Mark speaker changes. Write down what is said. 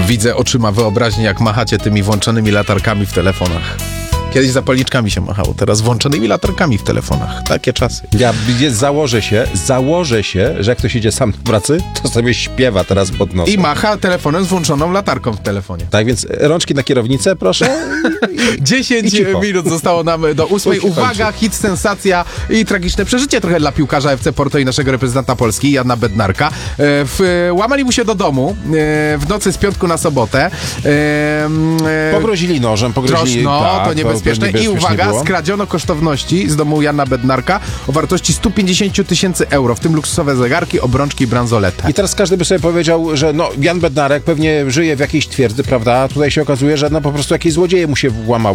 Speaker 1: Widzę oczyma wyobraźni, jak machacie tymi włączonymi latarkami w telefonach. Kiedyś zapalniczkami się machało, teraz włączonymi latarkami w telefonach. Takie czasy.
Speaker 2: Ja założę się, że jak ktoś idzie sam do pracy, to sobie śpiewa teraz pod nosem.
Speaker 1: I macha telefonem z włączoną latarką w telefonie.
Speaker 2: Tak więc rączki na kierownicę, proszę.
Speaker 1: 10 minut zostało nam do 8. Uwaga, hit, sensacja i tragiczne przeżycie trochę dla piłkarza FC Porto i naszego reprezentanta Polski, Jana Bednarka. Łamali mu się do domu w nocy z piątku na sobotę.
Speaker 2: Pogrozili nożem, pogrozili...
Speaker 1: Tak, to niebezpieczne. I uwaga,
Speaker 2: było.
Speaker 1: skradziono kosztowności z domu Jana Bednarka o wartości 150 000 euro, w tym luksusowe zegarki, obrączki i bransoletę.
Speaker 2: I teraz każdy by sobie powiedział, że Jan Bednarek pewnie żyje w jakiejś twierdzy, prawda? A tutaj się okazuje, że po prostu jakieś złodzieje mu się włamały.